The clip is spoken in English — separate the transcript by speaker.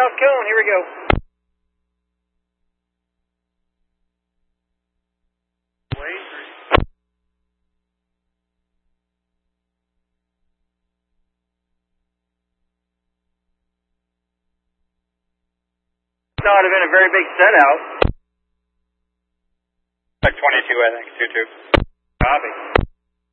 Speaker 1: south cone. Here we go. No, it'd have been a very big set out.
Speaker 2: Like 22, I think, 2-2.
Speaker 1: Copy.